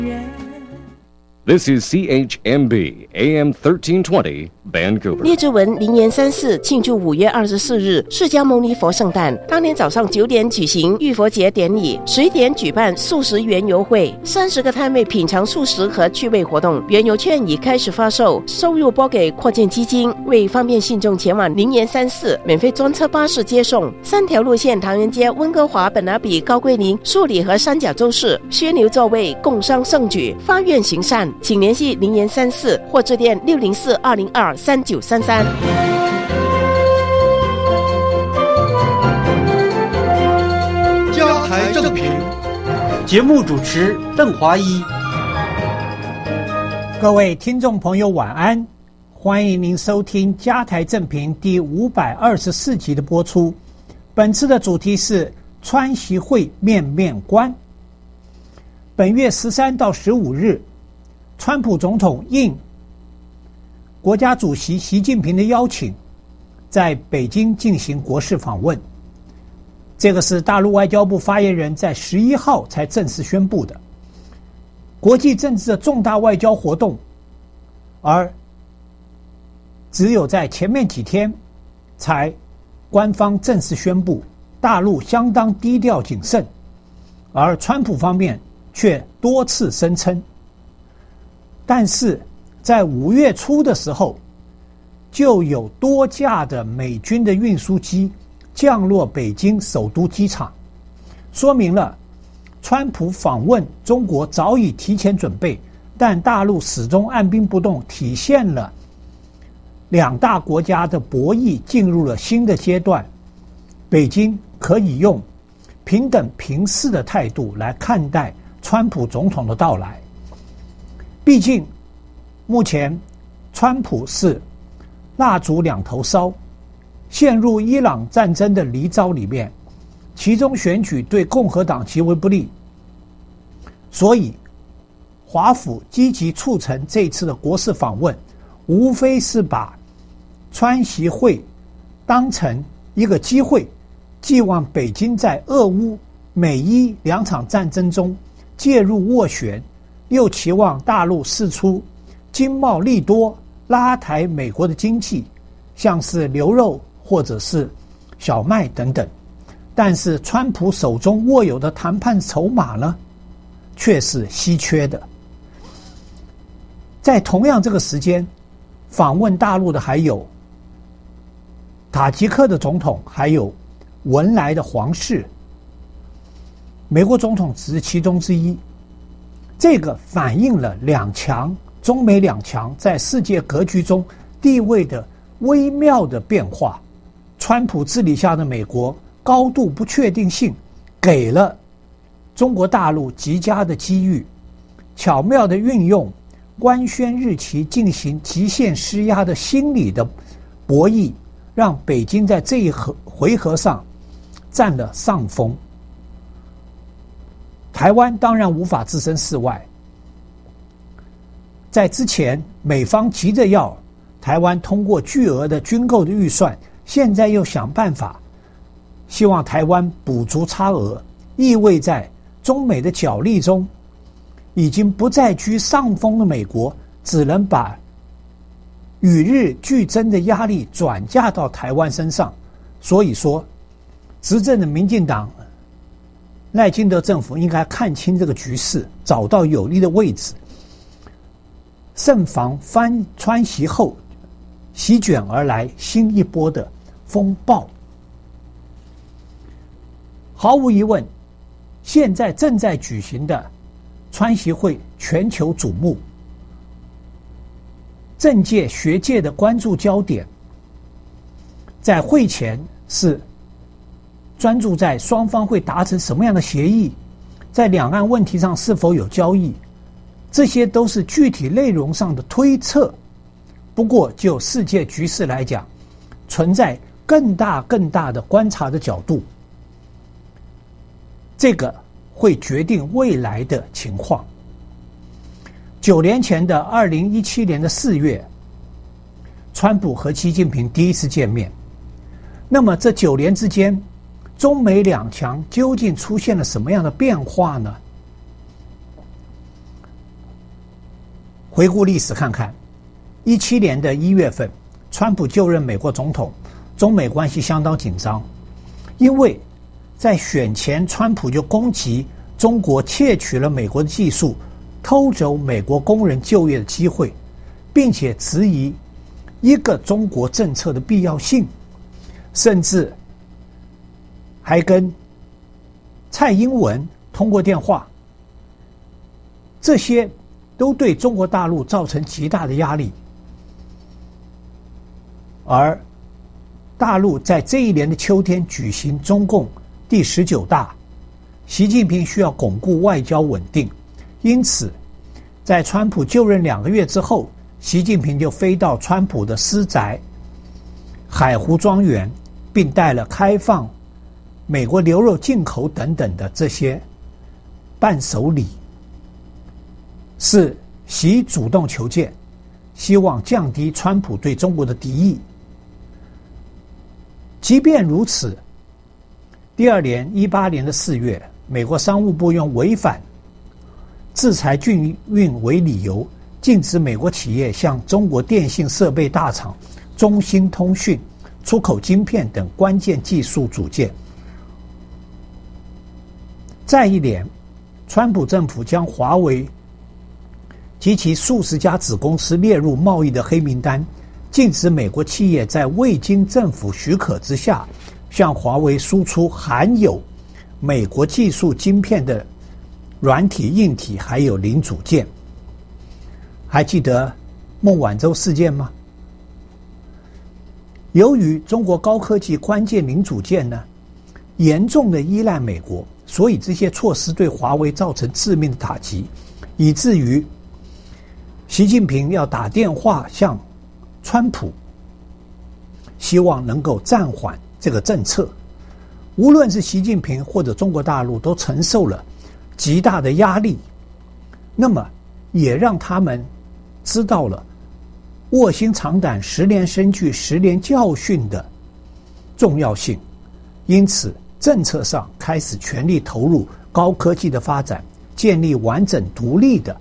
This is CHMB AM 1320 Vancouver。 列治文灵岩山寺庆祝5月24日释迦牟尼佛圣诞，当天早上9点举行浴佛节典礼，10点举办素食园游会，30个摊位品尝素食和趣味活动。园游券已开始发售，收入拨给扩建基金。为方便信众前往灵岩山寺，免费专车巴士接送。3条路线：唐人街、温哥华、本拿比、高桂林、树里和三角洲市，宣牛座位，共商盛举，发愿行善。请联系灵岩山寺或致电604-202-3933。 家台正平， 节目主持邓华一。 各位听众朋友晚安，欢迎您收听家台正平第524集的播出。本次的主题是川习会面面观。本月13到15日，川普总统应国家主席习近平的邀请，在北京进行国事访问。这个是大陆外交部发言人在11号才正式宣布的国际政治的重大外交活动，而只有在前面几天才官方正式宣布，大陆相当低调谨慎，而川普方面却多次声称。但是在5月初的时候，就有多架的美军的运输机降落北京首都机场，说明了川普访问中国早已提前准备，但大陆始终按兵不动，体现了两大国家的博弈进入了新的阶段。北京可以用平等平视的态度来看待川普总统的到来。毕竟目前川普是蜡烛两头烧，陷入伊朗战争的泥沼里面，其中选举对共和党极为不利，所以华府积极促成这次的国事访问，无非是把川习会当成一个机会，寄望北京在俄乌、美伊两场战争中介入斡旋，又期望大陆释出经贸利多，拉抬美国的经济，像是牛肉或者是小麦等等。但是川普手中握有的谈判筹码呢，却是稀缺的。在同样这个时间，访问大陆的还有塔吉克的总统，还有文莱的皇室，美国总统只是其中之一。这个反映了中美两强在世界格局中地位的微妙的变化。川普治理下的美国高度不确定性给了中国大陆极佳的机遇，巧妙地运用官宣日期进行极限施压的心理的博弈，让北京在这一回合上占了上风。台湾当然无法置身事外，在之前美方急着要台湾通过巨额的军购的预算，现在又想办法希望台湾补足差额，意味在中美的角力中已经不再居上风的美国，只能把与日俱增的压力转嫁到台湾身上。所以说执政的民进党赖清德政府应该看清这个局势，找到有利的位置，慎防川习后席卷而来新一波的风暴。毫无疑问，现在正在举行的川习会全球瞩目，政界学界的关注焦点在会前是专注在双方会达成什么样的协议，在两岸问题上是否有交易，这些都是具体内容上的推测。不过就世界局势来讲，存在更大的观察的角度，这个会决定未来的情况。9年前的2017年的4月，川普和习近平第一次见面。那么这9年之间，中美两强究竟出现了什么样的变化呢？ 回顾历史看看，17年的1月份，川普就任美国总统，中美关系相当紧张，因为在选前，川普就攻击中国窃取了美国的技术，偷走美国工人就业的机会，并且质疑一个中国政策的必要性，甚至还跟蔡英文通过电话，这些都对中国大陆造成极大的压力。而大陆在这一年的秋天举行中共第19大，习近平需要巩固外交稳定，因此在川普就任2个月之后，习近平就飞到川普的私宅海湖庄园，并带了开放美国牛肉进口等等的这些伴手礼，是习主动求见，希望降低川普对中国的敌意。即便如此，第二年18年的4月，美国商务部用违反制裁禁运为理由，禁止美国企业向中国电信设备大厂中兴通讯出口晶片等关键技术组件。再一年，川普政府将华为及其数十家子公司列入贸易的黑名单，禁止美国企业在未经政府许可之下向华为输出含有美国技术晶片的软体、硬体还有零组件。还记得孟晚舟事件吗？由于中国高科技关键零组件呢严重的依赖美国，所以这些措施对华为造成致命的打击，以至于习近平要打电话向川普，希望能够暂缓这个政策。无论是习近平或者中国大陆都承受了极大的压力，那么也让他们知道了卧薪尝胆、10年深具10年教训的重要性，因此政策上开始全力投入高科技的发展，建立完整独立的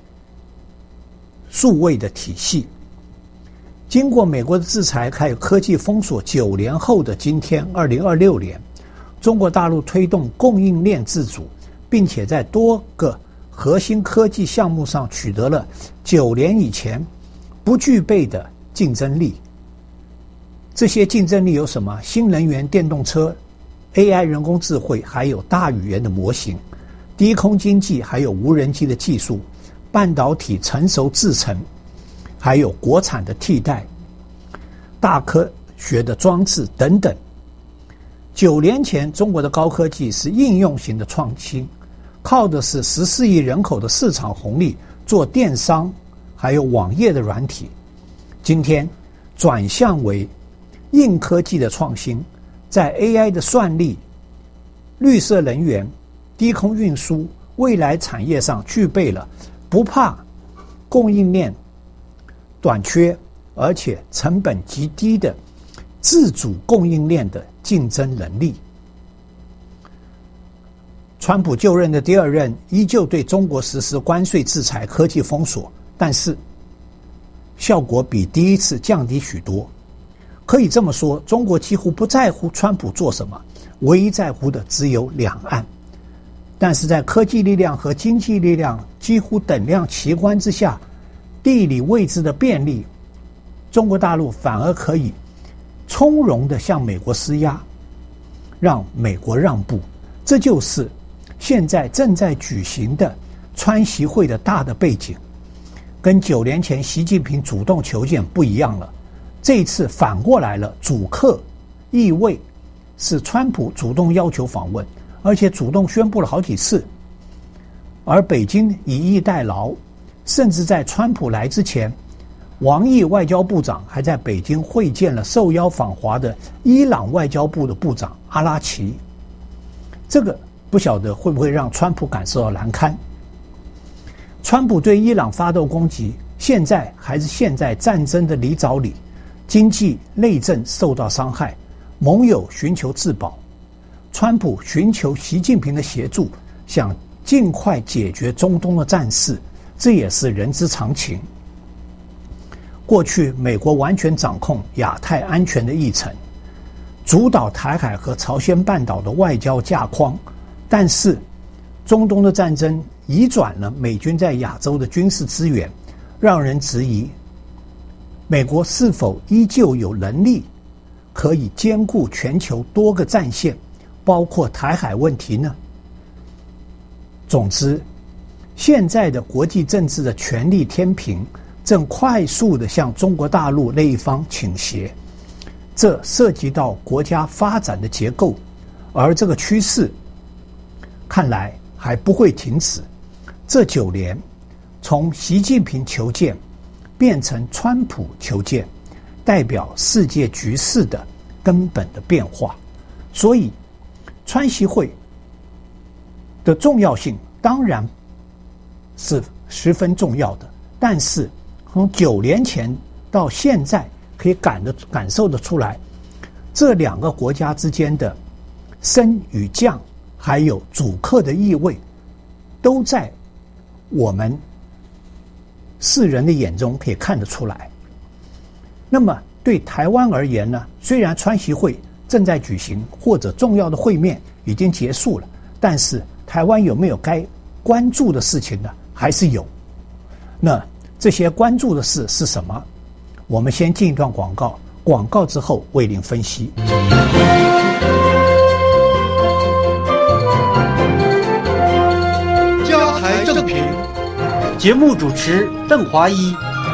数位的体系。经过美国的制裁还有科技封锁9年后的今天2026年，中国大陆推动供应链自主，并且在多个核心科技项目上取得了9年以前不具备的竞争力。这些竞争力有什么？新能源电动车、AI 人工智慧，还有大语言的模型、低空经济，还有无人机的技术、半导体成熟制程，还有国产的替代、大科学的装置等等。9年前中国的高科技是应用型的创新，靠的是14亿人口的市场红利做电商还有网页的软体。今天转向为硬科技的创新，在 AI 的算力、绿色能源、低空运输、未来产业上具备了不怕供应链短缺，而且成本极低的自主供应链的竞争能力。川普就任的第2任依旧对中国实施关税制裁、科技封锁，但是效果比第一次降低许多。可以这么说，中国几乎不在乎川普做什么，唯一在乎的只有两岸。但是在科技力量和经济力量几乎等量齐观之下，地理位置的便利，中国大陆反而可以从容地向美国施压，让美国让步。这就是现在正在举行的川习会的大的背景，跟9年前习近平主动求见不一样了。这一次反过来了，主客意味是川普主动要求访问，而且主动宣布了好几次，而北京以逸待劳，甚至在川普来之前，王毅外交部长还在北京会见了受邀访华的伊朗外交部的部长阿拉奇。这个不晓得会不会让川普感受到难堪。川普对伊朗发动攻击，现在还是现在战争的泥沼里，经济内政受到伤害，盟友寻求自保，川普寻求习近平的协助，想尽快解决中东的战事， 这也是人之常情。过去美国完全掌控亚太安全的议程，主导台海和朝鲜半岛的外交架框，但是中东的战争移转了美军在亚洲的军事资源，让人质疑美国是否依旧有能力可以兼顾全球多个战线，包括台海问题呢？总之，现在的国际政治的权力天平正快速地向中国大陆那一方倾斜，这涉及到国家发展的结构，而这个趋势看来还不会停止。这9年，从习近平求见变成川普求见，代表世界局势的根本的变化。所以，川习会的重要性当然是十分重要的，但是从9年前到现在，可以感受得出来，这2个国家之间的升与降，还有主客的意味，都在我们世人的眼中可以看得出来。那么对台湾而言呢，虽然川习会正在举行，或者重要的会面已经结束了，但是台湾有没有该关注的事情呢？还是有。那这些关注的事是什么？我们先进一段广告，广告之后为您分析。 加台正评， 节目主持邓华一。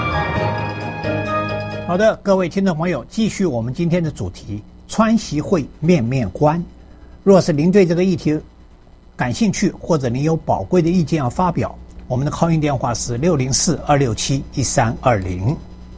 好的，各位听众朋友，继续我们今天的主题：川习会面面观。若是您对这个议题感兴趣，或者您有宝贵的意见要发表，我们的 call in 电话是604-267-1320。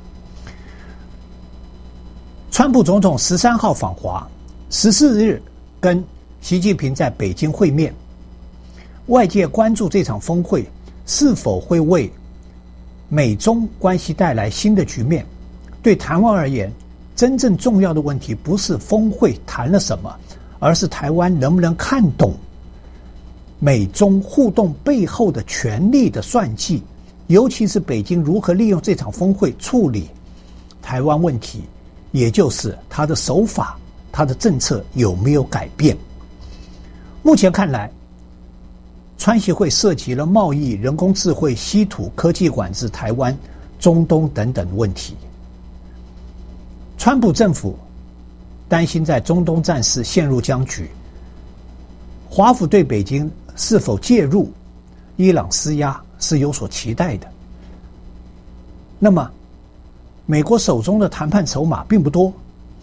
川普总统13号访华，14日跟习近平在北京会面。外界关注这场峰会是否会为美中关系带来新的局面。对台湾而言，真正重要的问题不是峰会谈了什么，而是台湾能不能看懂美中互动背后的权力的算计，尤其是北京如何利用这场峰会处理台湾问题，也就是它的手法、它的政策有没有改变。目前看来，川习会涉及了贸易、人工智慧、稀土、科技管制、台湾、中东等等问题。川普政府担心在中东战事陷入僵局，华府对北京是否介入伊朗施压是有所期待的。那么美国手中的谈判筹码并不多，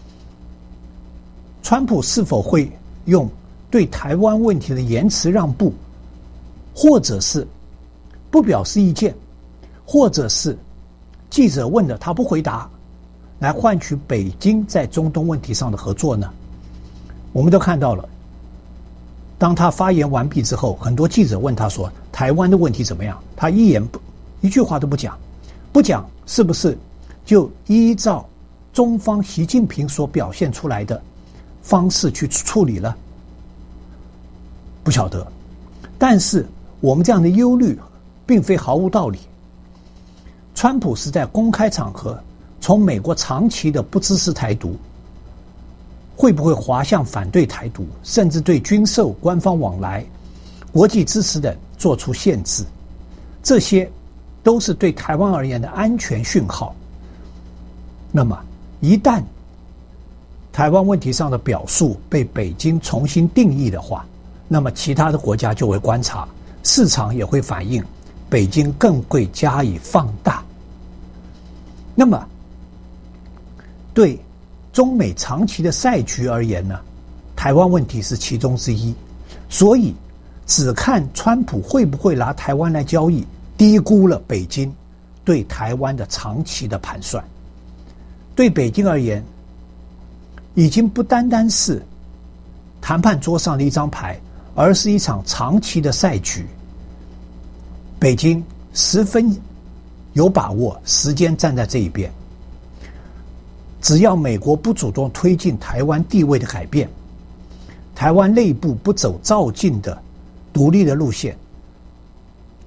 川普是否会用对台湾问题的言辞让步，或者是不表示意见，或者是记者问的他不回答，来换取北京在中东问题上的合作呢？我们都看到了，当他发言完毕之后，很多记者问他说台湾的问题怎么样，他一句话都不讲，是不是就依照中方习近平所表现出来的方式去处理了？不晓得。但是我们这样的忧虑并非毫无道理。川普是在公开场合从美国长期的不支持台独，会不会滑向反对台独，甚至对军售、官方往来、国际支持等做出限制，这些都是对台湾而言的安全讯号。那么一旦台湾问题上的表述被北京重新定义的话，那么其他的国家就会观察，市场也会反应，北京更会加以放大。那么对中美长期的赛局而言呢，台湾问题是其中之一。所以只看川普会不会拿台湾来交易，低估了北京对台湾的长期的盘算。对北京而言，已经不单单是谈判桌上的一张牌，而是一场长期的赛局。北京十分有把握，时间站在这一边。只要美国不主动推进台湾地位的改变，台湾内部不走照进的独立的路线，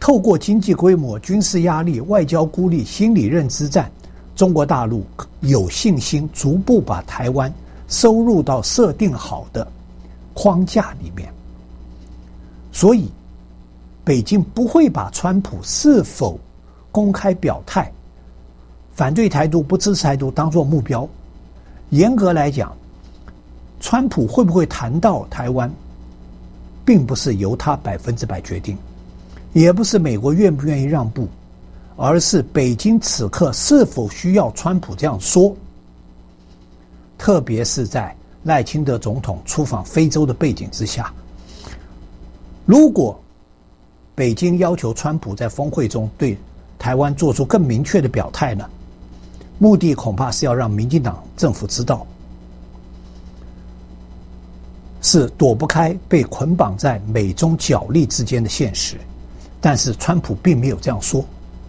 透过经济规模、军事压力、外交孤立、心理认知战，中国大陆有信心逐步把台湾收入到设定好的框架里面。所以北京不会把川普是否公开表态反对台独、不支持台独当作目标。严格来讲，川普会不会谈到台湾，并不是由他100%决定，也不是美国愿不愿意让步，而是北京此刻是否需要川普这样说。特别是在赖清德总统出访非洲的背景之下，如果北京要求川普在峰会中对台湾做出更明确的表态呢，目的恐怕是要让民进党政府知道，是躲不开被捆绑在美中角力之间的现实。但是川普并没有这样说。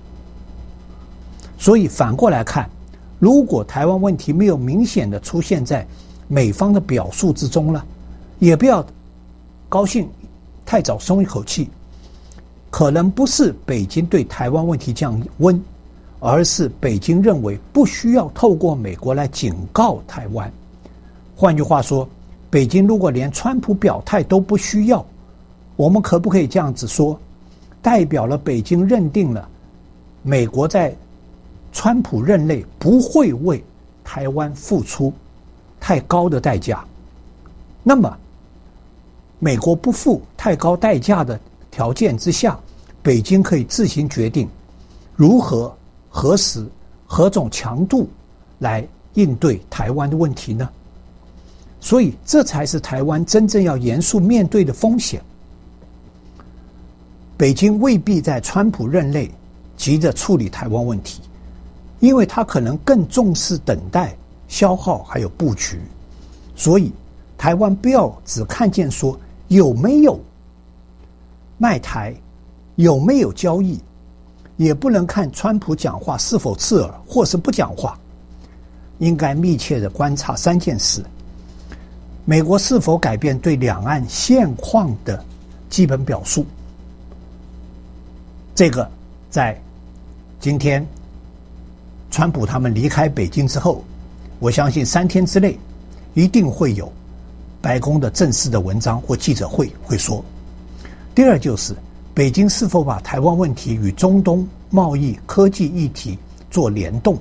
所以反过来看，如果台湾问题没有明显的出现在美方的表述之中了，也不要高兴太早松一口气，可能不是北京对台湾问题降温，而是北京认为不需要透过美国来警告台湾。换句话说，北京如果连川普表态都不需要，我们可不可以这样子说，代表了北京认定了美国在川普任内不会为台湾付出太高的代价，那么美国不付太高代价的条件之下，北京可以自行决定如何、何时、何种强度来应对台湾的问题呢？所以这才是台湾真正要严肃面对的风险。北京未必在川普任内急着处理台湾问题，因为他可能更重视等待、消耗还有布局。所以台湾不要只看见说有没有卖台，有没有交易，也不能看川普讲话是否刺耳或是不讲话，应该密切的观察3件事：美国是否改变对两岸现况的基本表述。这个在今天川普他们离开北京之后，我相信3天之内一定会有白宫的正式的文章或记者会会说。第二就是北京是否把台湾问题与中东贸易、科技议题做联动。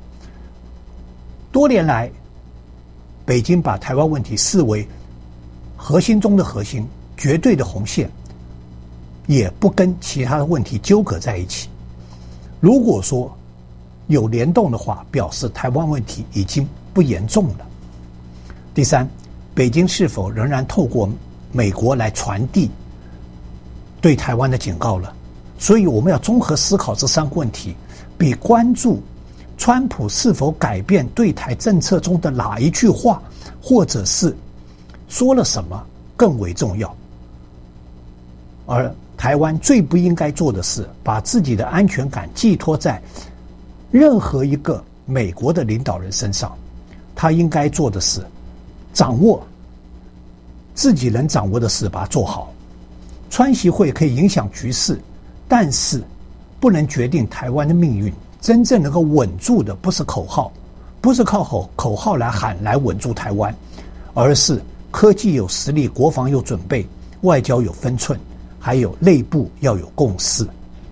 多年来北京把台湾问题视为核心中的核心，绝对的红线，也不跟其他的问题纠葛在一起。如果说有联动的话，表示台湾问题已经不严重了。第三，北京是否仍然透过美国来传递对台湾的警告了？所以我们要综合思考这3个问题，比关注川普是否改变对台政策中的哪一句话，或者是说了什么更为重要。而台湾最不应该做的是把自己的安全感寄托在任何一个美国的领导人身上，他应该做的是掌握自己能掌握的事，把它做好。川习会可以影响局势，但是不能决定台湾的命运。真正能够稳住的不是口号，不是靠口号来喊来稳住台湾，而是科技有实力，国防有准备，外交有分寸，还有内部要有共识。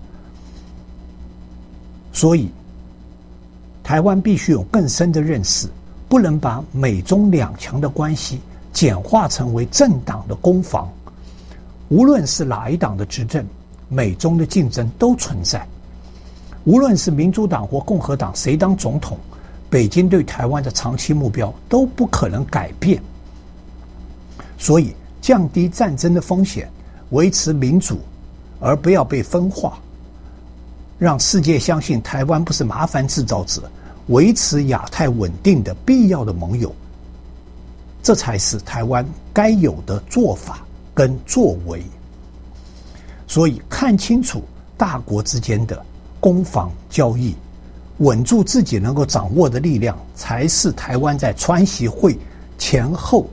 所以台湾必须有更深的认识，不能把美中两强的关系简化成为政党的攻防。无论是哪一党的执政，美中的竞争都存在。无论是民主党或共和党谁当总统，北京对台湾的长期目标都不可能改变。所以降低战争的风险，维持民主，而不要被分化，让世界相信台湾不是麻烦制造者，维持亚太稳定的必要的盟友，这才是台湾该有的做法跟作为。所以看清楚大国之间的攻防交易，稳住自己能够掌握的力量，才是台湾在川习会前后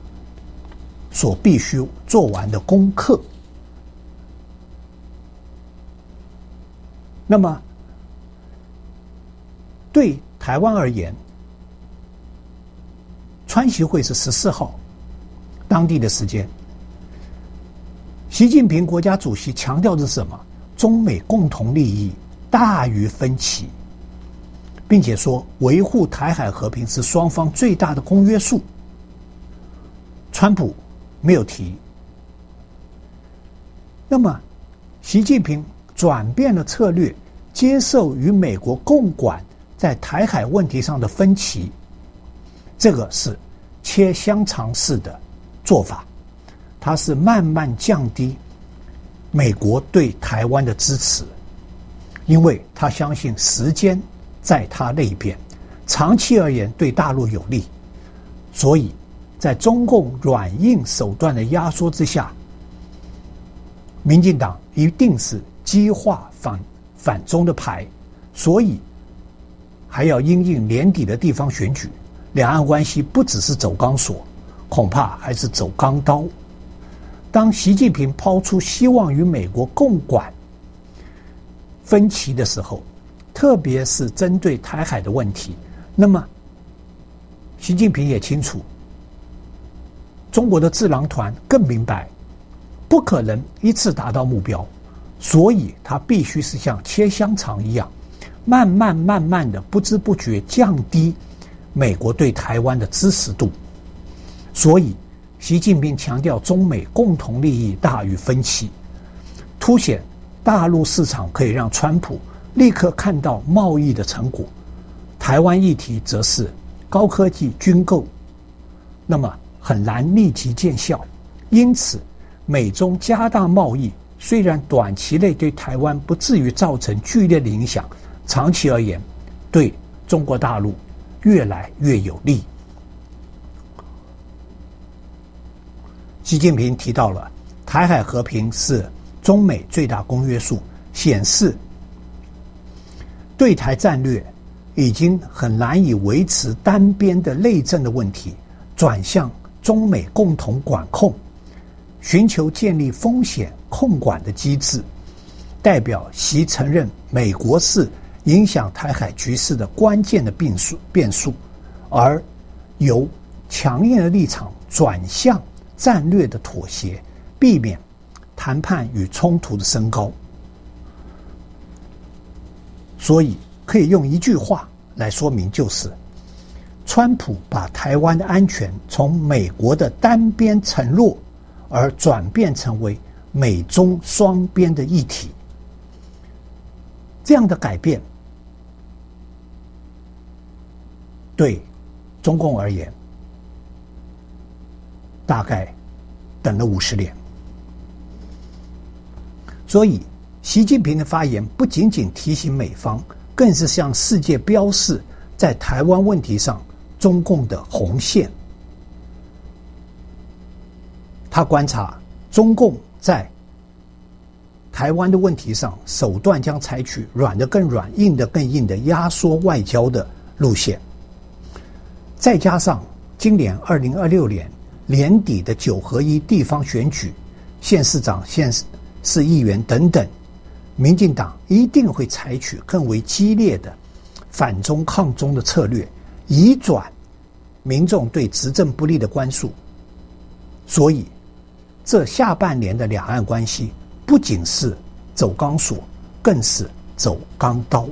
所必须做完的功课。 那么对台湾而言，川习会是14号当地的时间，习近平国家主席强调的是什么？中美共同利益大于分歧，并且说维护台海和平是双方最大的公约数。川普没有提。那么习近平转变了策略，接受与美国共管在台海问题上的分歧，这个是切香肠式的做法，它是慢慢降低美国对台湾的支持，因为他相信时间在他那边，长期而言对大陆有利，所以在中共软硬手段的压缩之下，民进党一定是激化反中的牌，所以还要因应年底的地方选举，两岸关系不只是走钢索，恐怕还是走钢刀。当习近平抛出希望与美国共管分歧的时候，特别是针对台海的问题，那么习近平也清楚，中国的智囊团更明白不可能一次达到目标，所以他必须是像切香肠一样，慢慢的不知不觉降低美国对台湾的支持度。所以习近平强调中美共同利益大于分歧，凸显大陆市场可以让川普立刻看到贸易的成果，台湾议题则是高科技军购，那么很难立即见效。因此美中加大贸易，虽然短期内对台湾不至于造成剧烈的影响，长期而言对中国大陆越来越有利。习近平提到了台海和平是中美最大公约数，显示对台战略已经很难以维持单边的内政的问题，转向中美共同管控，寻求建立风险控管的机制。代表习承认美国是影响台海局势的关键的变数，而由强硬的立场转向战略的妥协，避免谈判与冲突的升高。所以可以用一句话来说明，就是川普把台湾的安全从美国的单边承诺而转变成为美中双边的议题。这样的改变对中共而言大概等了50年。所以习近平的发言不仅仅提醒美方，更是向世界标示在台湾问题上中共的红线。他观察中共在台湾的问题上手段将采取软的更软、硬的更硬的压缩外交的路线，再加上今年2026年年底的9合1地方选举，县市长、县市议员等等，民进党一定会采取更为激烈的反中抗中的策略，移转民众对执政不利的关注。所以这下半年的两岸关系不仅是走钢索，更是走钢刀。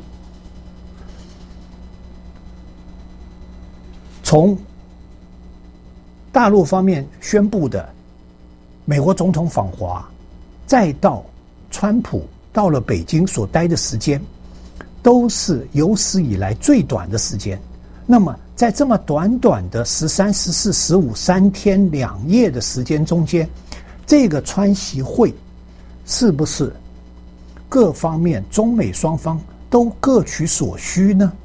从大陆方面宣布的美国总统访华，再到川普到了北京所待的时间，都是有史以来最短的时间。那么在这么短短的13、14、15 3天2夜的时间中间，这个川习会是不是各方面中美双方都各取所需呢？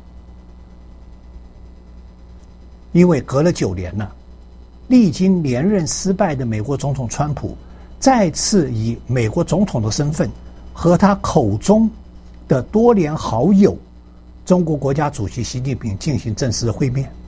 因为隔了9年了，历经连任失败的美国总统川普再次以美国总统的身份和他口中的多年好友中国国家主席习近平进行正式的会面。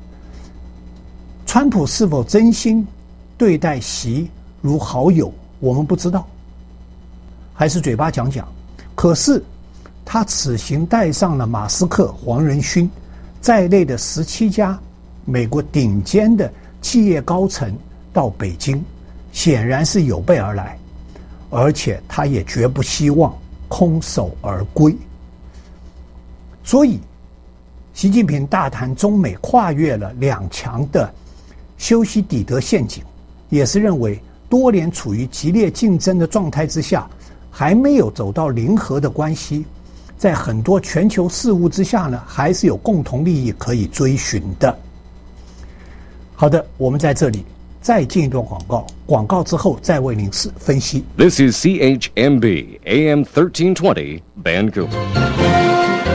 川普是否真心对待习如好友，我们不知道，还是嘴巴讲讲。可是他此行带上了马斯克、黄仁勋在内的17家美国顶尖的企业高层到北京，显然是有备而来，而且他也绝不希望空手而归。所以习近平大谈中美跨越了两强的修昔底德陷阱，也是认为多年处于激烈竞争的状态之下，还没有走到零和的关系，在很多全球事务之下呢，还是有共同利益可以追寻的。好的，我们在这里再进一段广告，广告之后再为您分析。 This is CHMB AM 1320 Vancouver.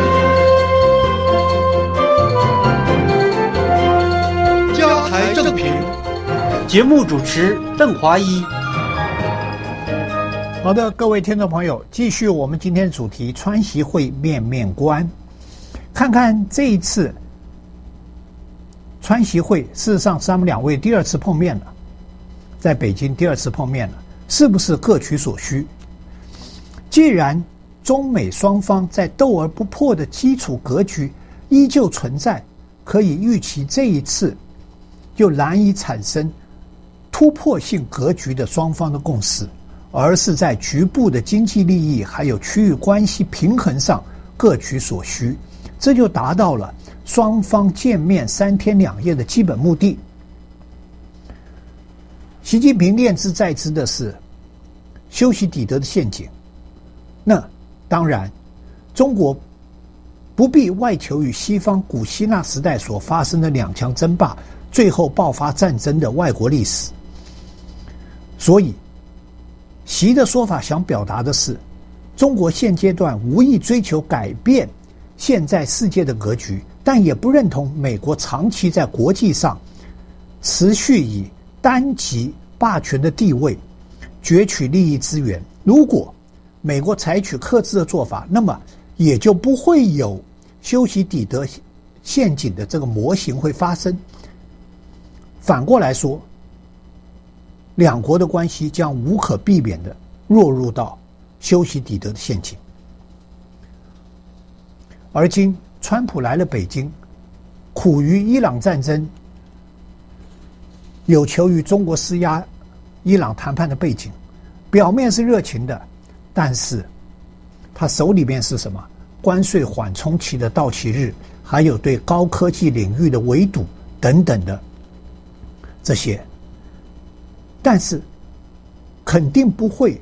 加台正评， 节目主持邓华一。 好的，各位听众朋友，继续我们今天的主题：川习会面面观。看看这一次川习会，事实上是他们两位第二次碰面了，在北京第二次碰面了，是不是各取所需？既然中美双方在斗而不破的基础格局依旧存在，可以预期这一次就难以产生突破性格局的双方的共识，而是在局部的经济利益还有区域关系平衡上各取所需，这就达到了双方见面3天2夜的基本目的。习近平念之在之的是修昔底德的陷阱，那当然中国不必外求于西方古希腊时代所发生的两强争霸最后爆发战争的外国历史，所以习的说法想表达的是，中国现阶段无意追求改变现在世界的格局，但也不认同美国长期在国际上持续以单极霸权的地位攫取利益资源。如果美国采取克制的做法，那么也就不会有修昔底德陷阱的这个模型会发生。反过来说，两国的关系将无可避免地落入到修昔底德的陷阱。而今川普来了北京，苦于伊朗战争，有求于中国施压伊朗谈判的背景，表面是热情的，但是他手里面是什么？关税缓冲期的到期日，还有对高科技领域的围堵等等的这些，但是肯定不会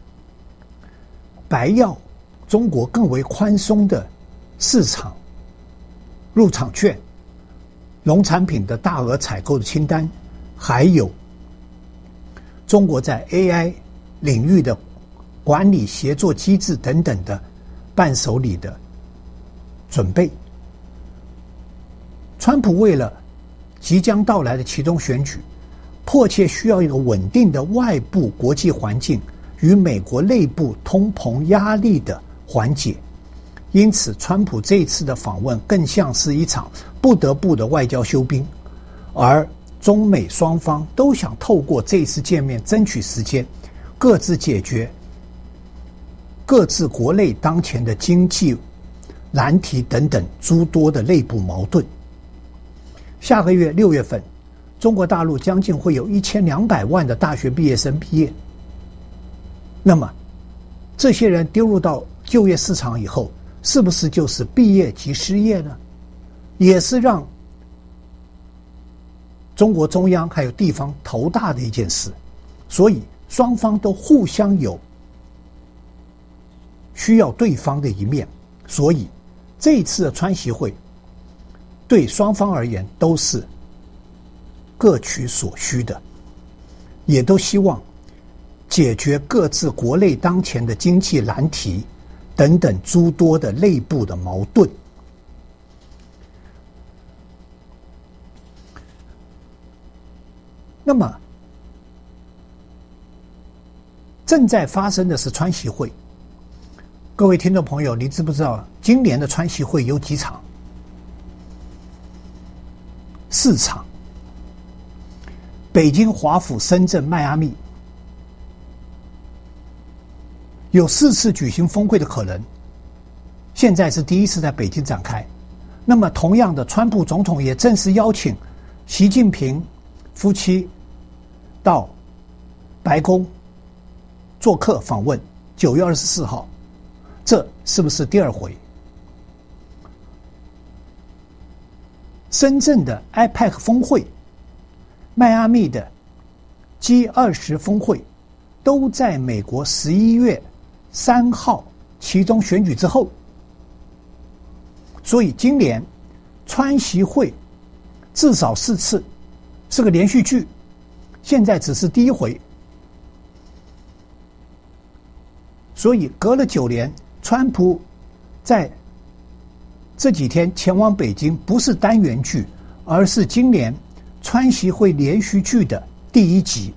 白要中国更为宽松的市场入场券、农产品的大额采购的清单，还有中国在 AI 领域的管理协作机制等等的伴手礼的准备。川普为了即将到来的期中选举，迫切需要一个稳定的外部国际环境与美国内部通膨压力的缓解，因此川普这一次的访问更像是一场不得不的外交休兵，而中美双方都想透过这一次见面争取时间，各自解决各自国内当前的经济难题等等诸多的内部矛盾。下个月6月份，中国大陆将近会有1200万的大学毕业生毕业，那么这些人丢入到就业市场以后，是不是就是毕业即失业呢？也是让中国中央还有地方头大的一件事。所以双方都互相有需要对方的一面，所以这一次的川习会对双方而言都是各取所需的，也都希望解决各自国内当前的经济难题等等诸多的内部的矛盾。那么正在发生的是川习会，各位听众朋友，你知不知道今年的川习会有几场？4场，北京、华府、深圳、迈阿密，有4次举行峰会的可能。 现在是第一次在北京展开。那么同样的，川普总统也正式邀请习近平夫妻到白宫做客访问，9月24号，这是不是第二回？深圳的 IPEC 峰会、迈阿密的 G20 峰会都在美国11月3号期中选举之后，所以今年川习会至少4次，是个连续剧，现在只是第一回。所以隔了9年，川普在这几天前往北京不是单元剧，而是今年川习会连续剧的第1集。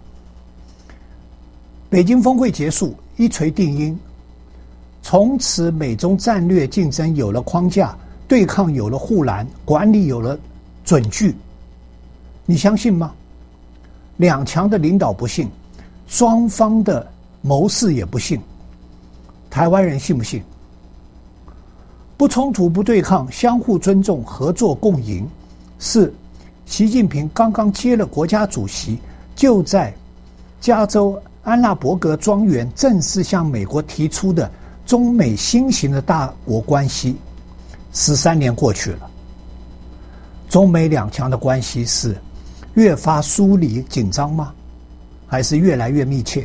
北京峰会结束，一锤定音，从此美中战略竞争有了框架，对抗有了护栏，管理有了准据。你相信吗？两强的领导不信，双方的谋士也不信，台湾人信不信？不冲突、不对抗，相互尊重、合作共赢，是习近平刚刚接了国家主席，就在加州安纳伯格庄园正式向美国提出的中美新型的大国关系。13年过去了，中美两强的关系是越发疏离紧张吗？还是越来越密切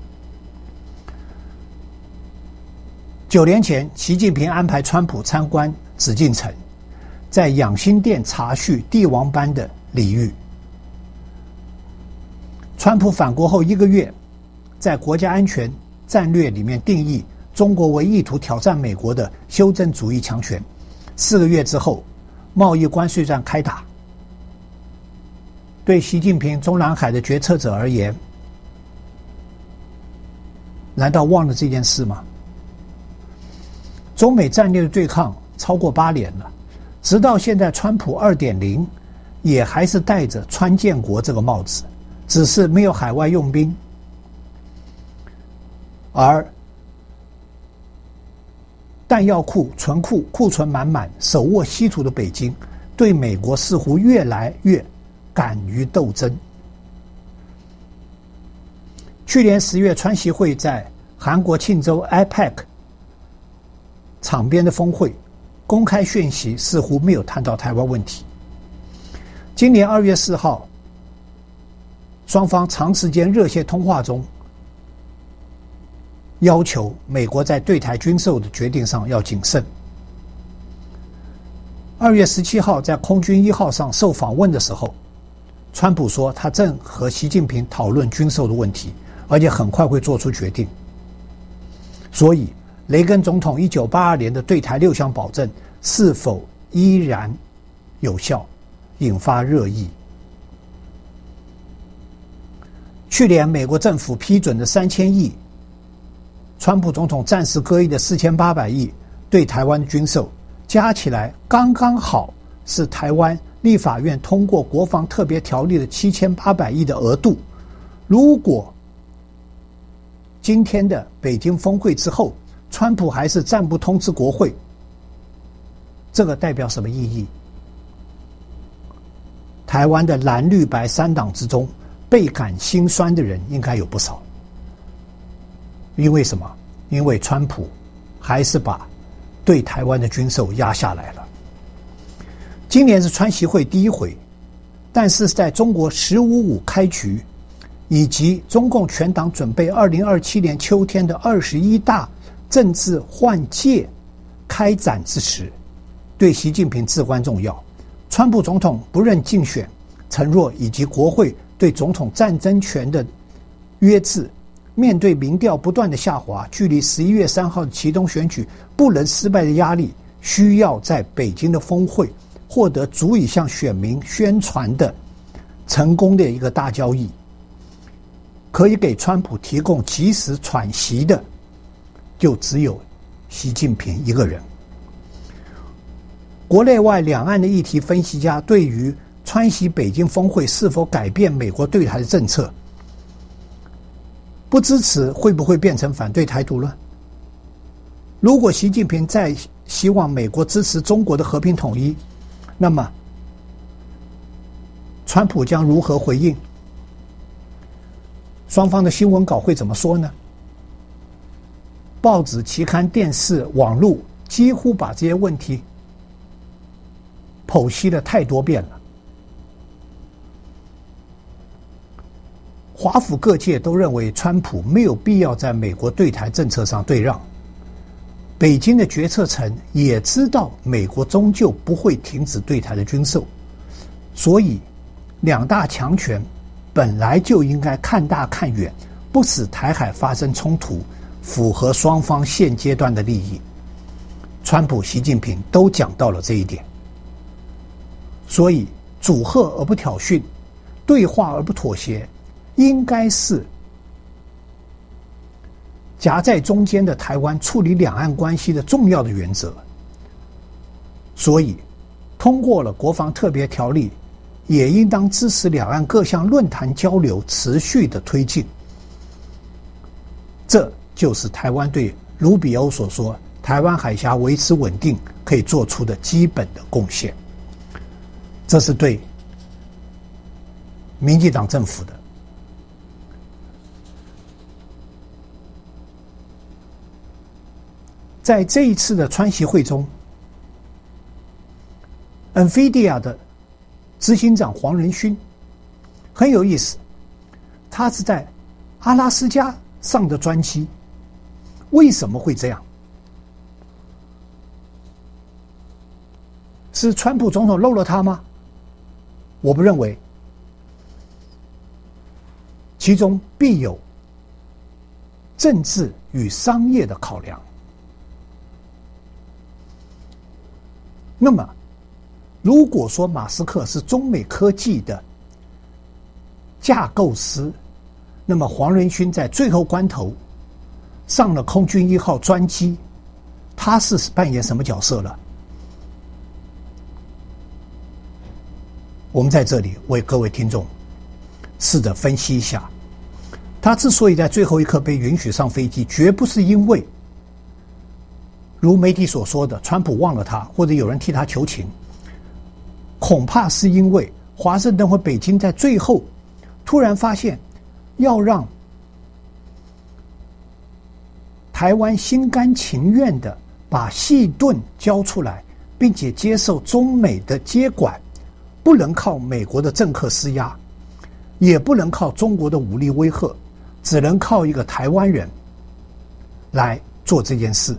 ？9年前，习近平安排川普参观紫禁城，在养心殿查叙帝王般的礼遇。川普返国后1个月，在国家安全战略里面定义中国为意图挑战美国的修正主义强权。4个月之后，贸易关税战开打。对习近平中南海的决策者而言，难道忘了这件事吗？中美战略的对抗超过8年了，直到现在川普 2.0 也还是戴着川建国这个帽子，只是没有海外用兵。而弹药库、存库库存满满，手握稀土的北京，对美国似乎越来越敢于斗争。去年10月，川习会在韩国庆州 IPEC 场边的峰会公开讯息，似乎没有谈到台湾问题。今年2月4号，双方长时间热线通话中，要求美国在对台军售的决定上要谨慎。2月17号，在空军1号上受访问的时候，川普说他正和习近平讨论军售的问题，而且很快会做出决定。所以雷根总统1982年的对台6项保证是否依然有效，引发热议。去年美国政府批准的3000亿，川普总统暂时割役的4800亿对台湾军售，加起来刚刚好是台湾立法院通过国防特别条例的7800亿的额度。如果今天的北京峰会之后，川普还是暂不通知国会，这个代表什么意义？台湾的蓝绿白3党之中，倍感心酸的人应该有不少。因为什么？因为川普还是把对台湾的军售压下来了。今年是川习会第1回，但是在中国15.5开局，以及中共全党准备2027年秋天的21大政治换届开展之时，对习近平至关重要。川普总统不认竞选承诺以及国会对总统战争权的约制，面对民调不断的下滑，距离11月3号的期中选举不能失败的压力，需要在北京的峰会获得足以向选民宣传的成功的一个大交易。可以给川普提供及时喘息的，就只有习近平一个人。国内外两岸的议题分析家对于川习北京峰会是否改变美国对台的政策，不支持会不会变成反对台独论？如果习近平在希望美国支持中国的和平统一，那么川普将如何回应？双方的新闻稿会怎么说呢？报纸、期刊、电视、网络几乎把这些问题剖析了太多遍了。华府各界都认为川普没有必要在美国对台政策上对让，北京的决策层也知道美国终究不会停止对台的军售，所以两大强权本来就应该看大看远，不使台海发生冲突，符合双方现阶段的利益。川普、习近平都讲到了这一点，所以阻吓而不挑衅，对话而不妥协，应该是夹在中间的台湾处理两岸关系的重要的原则。所以通过了国防特别条例，也应当支持两岸各项论坛交流持续的推进。这就是台湾对卢比欧所说台湾海峡维持稳定可以做出的基本的贡献。这是对民进党政府的。在这一次的川习会中， NVIDIA 的执行长黄仁勋很有意思，他是在阿拉斯加上的专机。为什么会这样？是川普总统漏了他吗？我不认为，其中必有政治与商业的考量。那么如果说马斯克是中美科技的架构师，那么黄仁勋在最后关头上了空军1号专机，他是扮演什么角色了？我们在这里为各位听众试着分析一下，他之所以在最后一刻被允许上飞机，绝不是因为如媒体所说的川普忘了他，或者有人替他求情，恐怕是因为华盛顿或北京在最后突然发现要让台湾心甘情愿的把细盾交出来，并且接受中美的接管，不能靠美国的政客施压，也不能靠中国的武力威吓，只能靠一个台湾人来做这件事。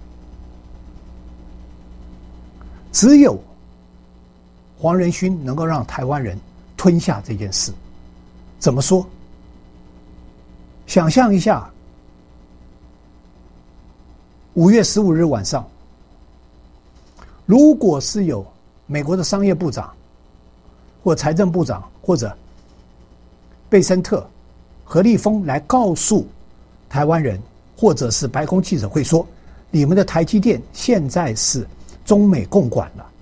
只有黄仁勋能够让台湾人吞下这件事。怎么说？想象一下5月15日晚上，如果是有美国的商业部长或财政部长或者贝森特、何立峰来告诉台湾人，或者是白宫记者会说，你们的台积电现在是中美共管了，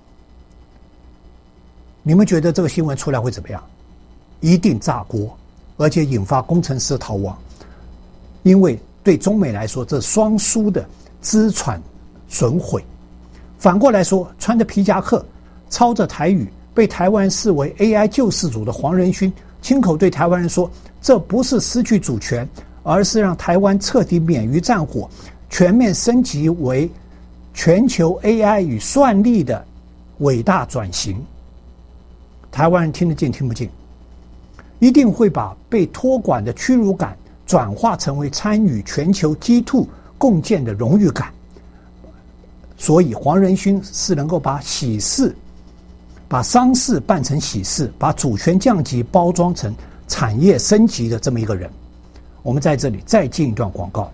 你们觉得这个新闻出来会怎么样？一定炸锅，而且引发工程师逃亡。因为对中美来说，这双输的资产损毁。反过来说，穿着皮夹克操着台语被台湾视为 AI 救世主的黄仁勋，亲口对台湾人说，这不是失去主权，而是让台湾彻底免于战火，全面升级为全球 AI 与算力的伟大转型。台湾人听得进听不进？一定会把被托管的屈辱感转化成为参与全球 G2 共建的荣誉感。所以黄仁勋是能够把喜事、把丧事办成喜事，把主权降级包装成产业升级的这么一个人。我们在这里再进一段广告。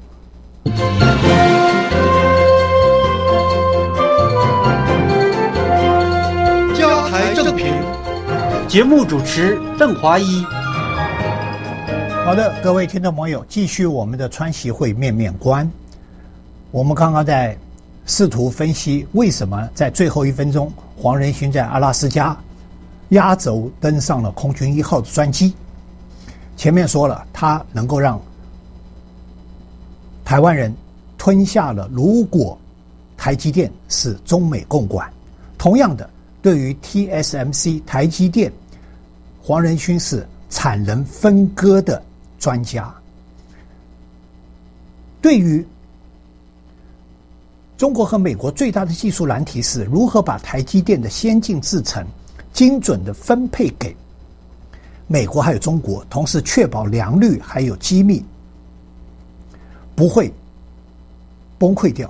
加台正评， 节目主持邓华一。 好的，各位听众朋友，继续我们的川习会面面观。我们刚刚在试图分析为什么在最后1分钟，黄仁勋在阿拉斯加压轴登上了空军1号的专机。前面说了，他能够让台湾人吞下了如果台积电是中美共管。同样的，对于 TSMC 台积电，黄仁勋是产能分割的专家。对于中国和美国最大的技术难题是如何把台积电的先进制程精准的分配给美国还有中国，同时确保良率还有机密不会崩溃掉。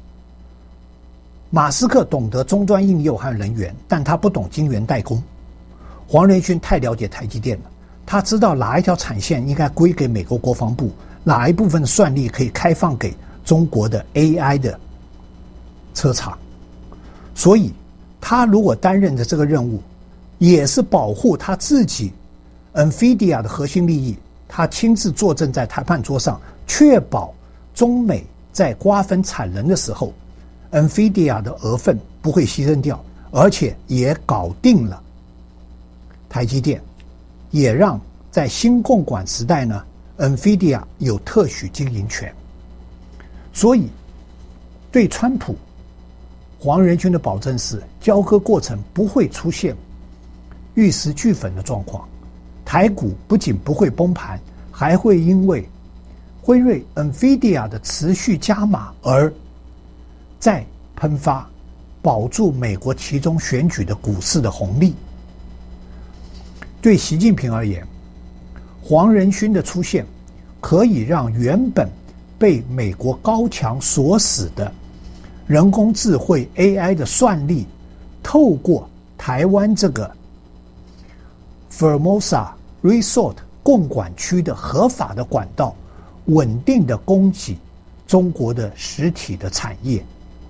马斯克懂得终端应用和人员，但他不懂晶圆代工。黄仁勋太了解台积电了，他知道哪一条产线应该归给美国国防部，哪一部分的算力可以开放给中国的 AI 的车厂。所以他如果担任的这个任务也是保护他自己 NVIDIA 的核心利益，他亲自坐镇在谈判桌上，确保中美在瓜分产能的时候 NVIDIA 的额分不会牺牲掉，而且也搞定了台积电，也让在新共管时代呢 NVIDIA 有特许经营权。所以对川普黄仁勋的保证是交割过程不会出现玉石俱焚的状况，台股不仅不会崩盘，还会因为辉瑞 NVIDIA 的持续加码而再喷发，保住美国其中选举的股市的红利。对习近平而言，黄仁勋的出现可以让原本被美国高墙锁死的人工智慧 AI 的算力，透过台湾这个 Formosa Resort 共管区的合法的管道，稳定的供给中国的实体的产业。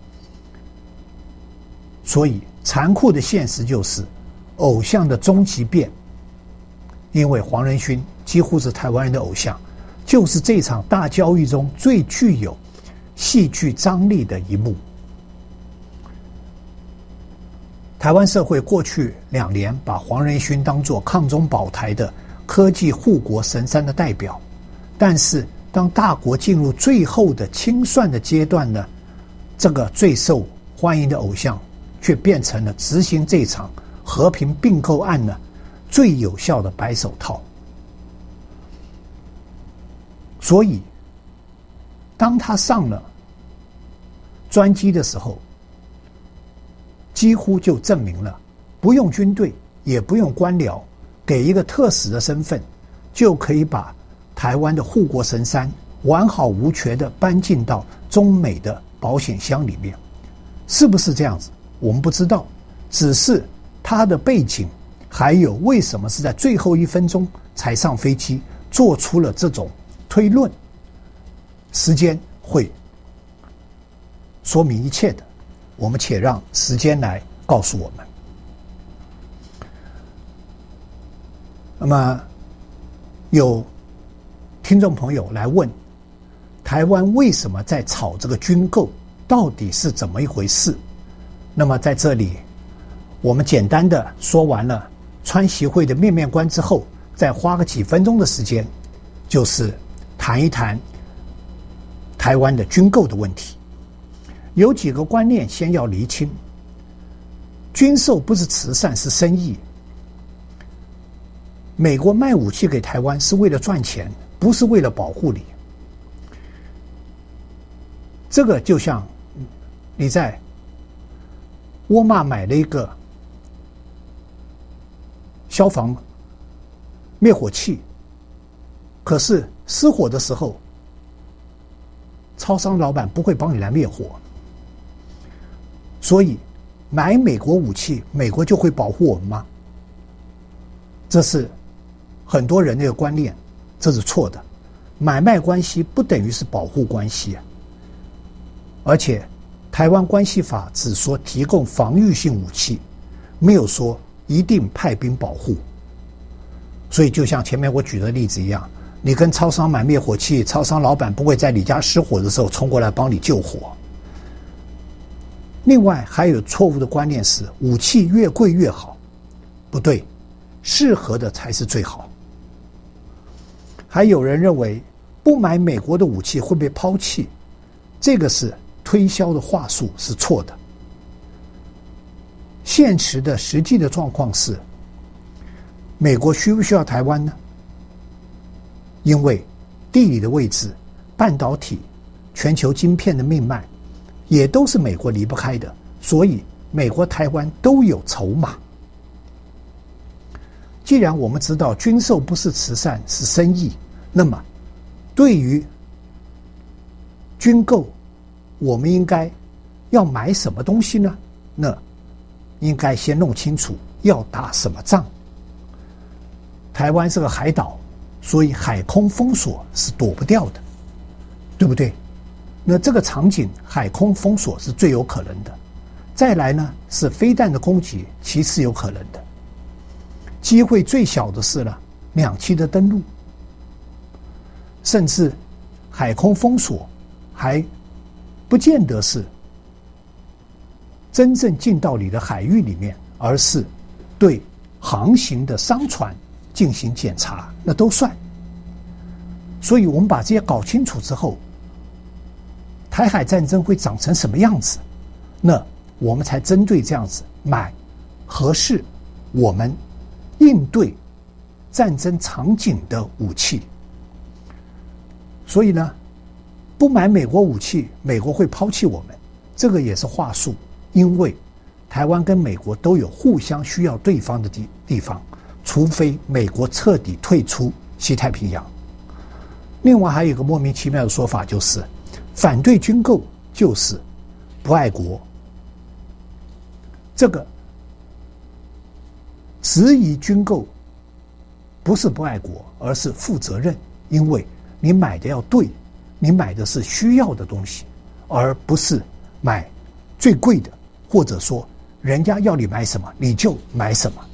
所以残酷的现实就是偶像的终极变，因为黄仁勋几乎是台湾人的偶像，就是这场大交易中最具有戏剧张力的一幕。台湾社会过去2年把黄仁勋当作抗中保台的科技护国神山的代表，但是当大国进入最后的清算的阶段呢，这个最受欢迎的偶像却变成了执行这场和平并购案呢最有效的白手套。所以当他上了专机的时候，几乎就证明了不用军队也不用官僚，给一个特使的身份就可以把台湾的护国神山完好无缺的搬进到中美的保险箱里面。是不是这样子我们不知道，只是他的背景还有为什么是在最后1分钟才上飞机，做出了这种推论，时间会说明一切的，我们且让时间来告诉我们。那么有听众朋友来问，台湾为什么在炒这个军购，到底是怎么一回事？那么在这里我们简单的说完了川习会的面面观之后，再花个几分钟的时间，就是谈一谈台湾的军购的问题。有几个观念先要厘清，军售不是慈善，是生意。美国卖武器给台湾是为了赚钱，不是为了保护你。这个就像你在沃尔玛买了一个消防灭火器，可是失火的时候超商老板不会帮你来灭火。所以买美国武器，美国就会保护我们吗？这是很多人的一个观念，这是错的。买卖关系不等于是保护关系啊。而且台湾关系法只说提供防御性武器，没有说一定派兵保护。所以就像前面我举的例子一样，你跟超商买灭火器，超商老板不会在你家失火的时候冲过来帮你救火。另外还有错误的观念是武器越贵越好，不对，适合的才是最好。还有人认为不买美国的武器会被抛弃，这个是推销的话术是错的。现实的实际的状况是，美国需不需要台湾呢？因为地理的位置、半导体、全球晶片的命脉也都是美国离不开的，所以美国台湾都有筹码。既然我们知道军售不是慈善是生意，那么对于军购我们应该要买什么东西呢？那应该先弄清楚要打什么仗。台湾是个海岛，所以海空封锁是躲不掉的，对不对？那这个场景海空封锁是最有可能的，再来呢是飞弹的攻击，其次有可能的。机会最小的是了两栖的登陆，甚至海空封锁还不见得是真正进到你的海域里面，而是对航行的商船进行检查，那都算。所以我们把这些搞清楚之后，台海战争会长成什么样子，那我们才针对这样子买合适我们应对战争场景的武器。所以呢，不买美国武器，美国会抛弃我们，这个也是话术。因为台湾跟美国都有互相需要对方的地方，除非美国彻底退出西太平洋。另外还有一个莫名其妙的说法，就是反对军购就是不爱国。这个质疑军购不是不爱国，而是负责任，因为你买的要对，你买的是需要的东西，而不是买最贵的，或者说人家要你买什么你就买什么。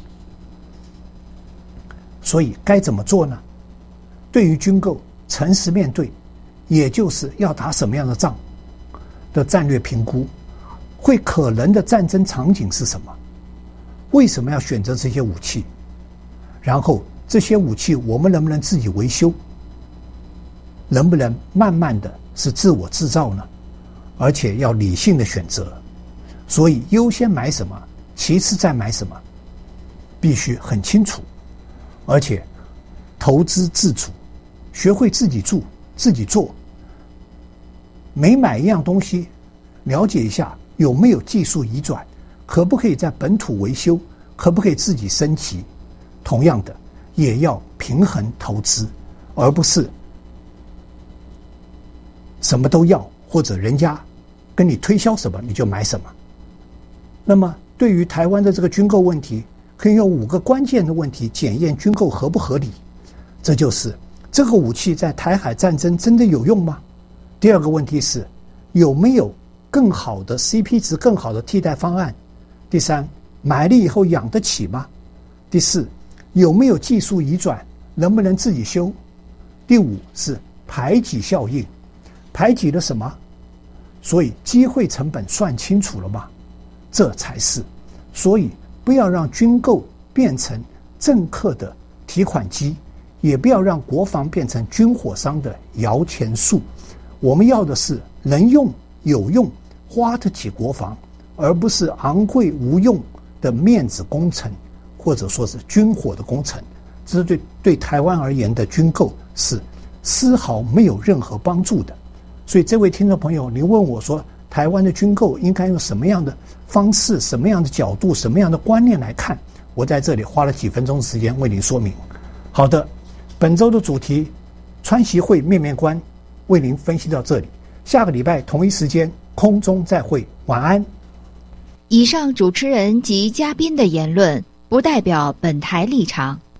所以该怎么做呢？对于军购诚实面对，也就是要打什么样的仗的战略评估，会可能的战争场景是什么，为什么要选择这些武器，然后这些武器我们能不能自己维修，能不能慢慢的是自我制造呢？而且要理性的选择。所以优先买什么，其次再买什么，必须很清楚。而且投资自主，学会自己自己做。每买一样东西，了解一下有没有技术移转，可不可以在本土维修，可不可以自己升级。同样的，也要平衡投资，而不是什么都要，或者人家跟你推销什么你就买什么。那么对于台湾的这个军购问题，可以用5个关键的问题检验军购合不合理。这就是这个武器在台海战争真的有用吗？第二个问题是有没有更好的 CP 值更好的替代方案？第三，买了以后养得起吗？第四，有没有技术移转，能不能自己修？第五是排挤效应，排挤了什么？所以机会成本算清楚了吗？这才是。所以不要让军购变成政客的提款机，也不要让国防变成军火商的摇钱树。我们要的是能用有用，花得起国防，而不是昂贵无用的面子工程，或者说是军火的工程。这是对台湾而言的军购是丝毫没有任何帮助的。所以这位听众朋友，您问我说台湾的军购应该用什么样的方式、什么样的角度、什么样的观念来看，我在这里花了几分钟时间为您说明。好的，本周的主题川习会面面观为您分析到这里，下个礼拜同一时间空中再会，晚安。 以上主持人及嘉宾的言论不代表本台立场，